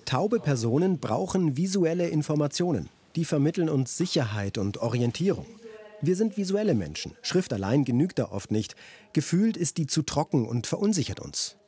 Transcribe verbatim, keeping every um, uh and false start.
Taube Personen brauchen visuelle Informationen. Die vermitteln uns Sicherheit und Orientierung. Wir sind visuelle Menschen. Schrift allein genügt da oft nicht. Gefühlt ist die zu trocken und verunsichert uns.